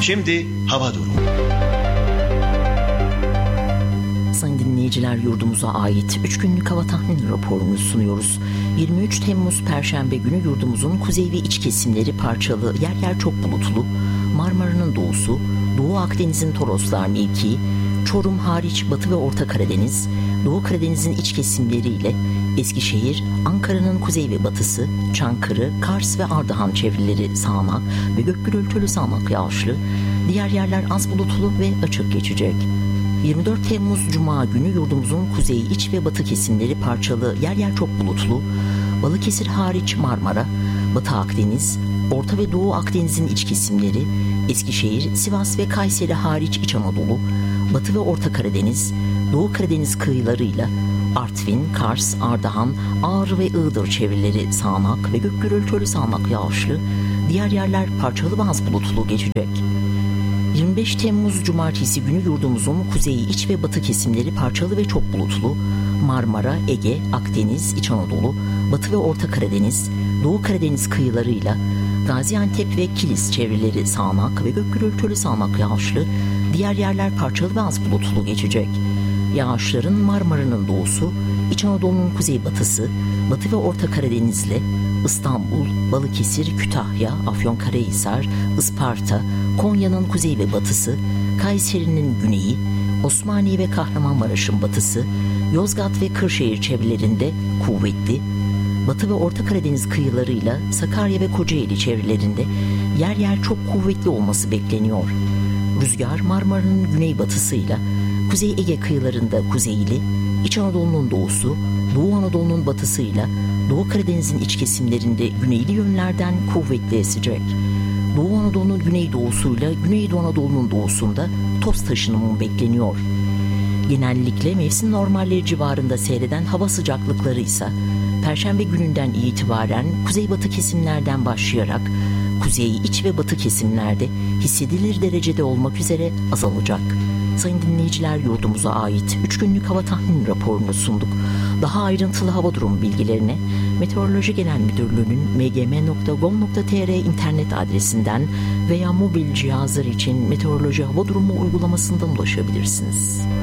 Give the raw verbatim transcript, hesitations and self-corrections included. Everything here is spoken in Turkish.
Şimdi hava durumu. Sayın dinleyiciler, yurdumuza ait üç günlük hava tahmin raporunu sunuyoruz. yirmi üç Temmuz Perşembe günü yurdumuzun kuzey ve iç kesimleri parçalı, yer yer çok bulutlu. Marmara'nın doğusu, Doğu Akdeniz'in Toroslar mevkii, Çorum hariç Batı ve Orta Karadeniz, Doğu Karadeniz'in iç kesimleriyle Eskişehir, Ankara'nın kuzey ve batısı, Çankırı, Kars ve Ardahan çevreleri sağanak ve gök gürültülü sağanak yağışlı, diğer yerler az bulutlu ve açık geçecek. yirmi dört Temmuz Cuma günü yurdumuzun kuzey, iç ve batı kesimleri parçalı, yer yer çok bulutlu. Balıkesir hariç Marmara, Batı Akdeniz, Orta ve Doğu Akdeniz'in iç kesimleri, Eskişehir, Sivas ve Kayseri hariç İç Anadolu, Batı ve Orta Karadeniz, Doğu Karadeniz kıyılarıyla Artvin, Kars, Ardahan, Ağrı ve Iğdır çevreleri sağanak ve gök gürültülü sağanak yağışlı, diğer yerler parçalı ve az bulutlu geçecek. yirmi beş Temmuz Cumartesi günü yurdumuzun kuzey, iç ve batı kesimleri parçalı ve çok bulutlu. Marmara, Ege, Akdeniz, İç Anadolu, Batı ve Orta Karadeniz, Doğu Karadeniz kıyılarıyla Gaziantep ve Kilis çevreleri sağanak ve gök gürültülü sağanak yağışlı, diğer yerler parçalı ve az bulutlu geçecek. Yağışların Marmara'nın doğusu, İç Anadolu'nun kuzeybatısı, Batı ve Orta Karadeniz'le İstanbul, Balıkesir, Kütahya, Afyonkarahisar, Isparta, Konya'nın kuzey ve batısı, Kayseri'nin güneyi, Osmaniye ve Kahramanmaraş'ın batısı, Yozgat ve Kırşehir çevrelerinde kuvvetli, Batı ve Orta Karadeniz kıyılarıyla Sakarya ve Kocaeli çevrelerinde yer yer çok kuvvetli olması bekleniyor. Rüzgar Marmara'nın güneybatısıyla Kuzey Ege kıyılarında kuzeyli, İç Anadolu'nun doğusu, Doğu Anadolu'nun batısıyla Doğu Karadeniz'in iç kesimlerinde güneyli yönlerden kuvvetli esecek. Doğu Anadolu'nun güneydoğusuyla Güneydoğu Anadolu'nun doğusunda toz taşınımı bekleniyor. Genellikle mevsim normalleri civarında seyreden hava sıcaklıkları ise Perşembe gününden itibaren kuzeybatı kesimlerden başlayarak kuzey, iç ve batı kesimlerde hissedilir derecede olmak üzere azalacak. Sayın dinleyiciler, yurdumuza ait üç günlük hava tahmin raporunu sunduk. Daha ayrıntılı hava durumu bilgilerine Meteoroloji Genel Müdürlüğü'nün m g m nokta gov nokta t r internet adresinden veya mobil cihazlar için meteoroloji hava durumu uygulamasından ulaşabilirsiniz.